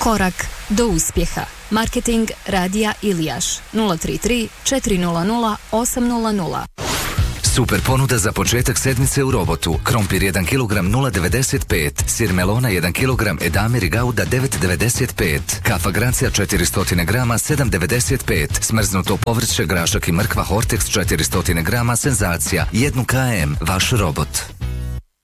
Korak do uspjeha. Marketing Radija Ilijaš 033 400 800. Super ponuda za početak sedmice u Robotu. Krompir 1 kg 0,95, sir melona 1 kg, edamir i gauda 9,95, kafa Gracija 400 g 7,95, smrznuto povrće, grašak i mrkva Hortex 400 g, senzacija 1 km. Vaš Robot.